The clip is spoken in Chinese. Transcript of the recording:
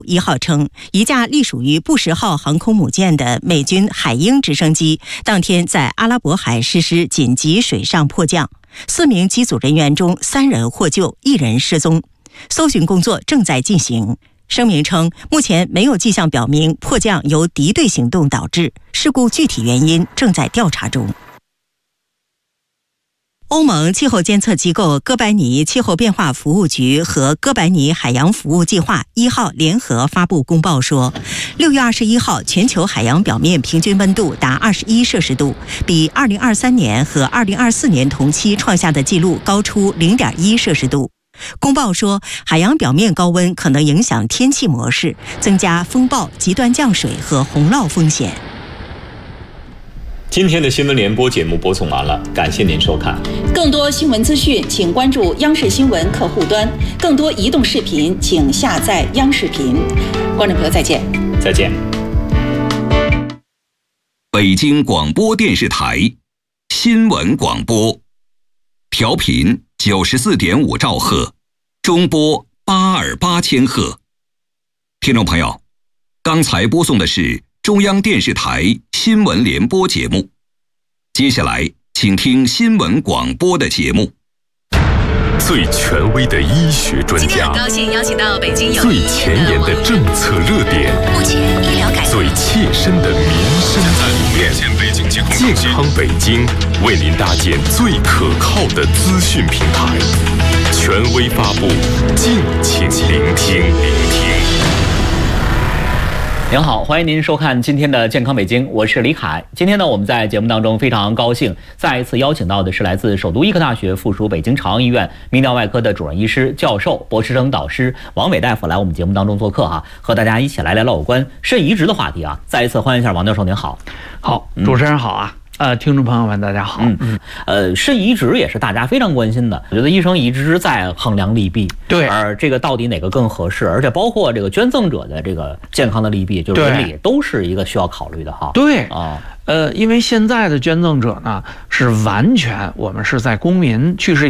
1号称，一架隶属于布什号航空母舰的美军海鹰直升机当天在阿拉伯海实施紧急水上迫降，4名机组人员中3人获救，1人失踪，搜寻工作正在进行。声明称，目前没有迹象表明迫降由敌对行动导致，事故具体原因正在调查中。欧盟气候监测机构哥白尼气候变化服务局和哥白尼海洋服务计划1号联合发布公报说，6月21号全球海洋表面平均温度达21摄氏度，比2023年和2024年同期创下的纪录高出0.1摄氏度。公报说，海洋表面高温可能影响天气模式，增加风暴、极端降水和洪涝风险。 今天的新闻联播节目播送完了，感谢您收看。 更多新闻资讯，请关注央视新闻客户端；更多移动视频，请下载央视频。观众朋友，再见。 再见。 北京广播电视台新闻广播，调频94.5兆赫，中波8耳8千赫。听众朋友，刚才播送的是中央电视台新闻联播节目，接下来请听新闻广播的节目。 最权威的医学专家， 今天很高兴邀请到北京有最前沿的政策热点， 目前医疗改革最切身的民生理念。健康北京为您搭建最可靠的资讯平台，权威发布，敬请聆听。 您好，欢迎您收看今天的健康北京，我是李凯。今天呢，我们在节目当中非常高兴再一次邀请到的是来自首都医科大学附属北京朝阳医院泌尿外科的主任医师、教授、博士生导师王伟大夫来我们节目当中做客哈，和大家一起来聊聊有关肾移植的话题啊。再一次欢迎一下王教授，您好。 好，主持人好啊。听众朋友们，大家好。 肾移植也是大家非常关心的。我觉得医生一直在衡量利弊， 对， 而这个到底哪个更合适，而且包括这个捐赠者的这个健康的利弊，就是伦理，都是一个需要考虑的哈。 对啊，因为现在的捐赠者呢，是完全我们是在公民去世